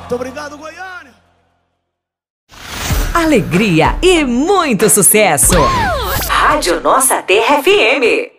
Muito obrigado, Goiânia. Alegria e muito sucesso. Rádio Nossa Terra FM.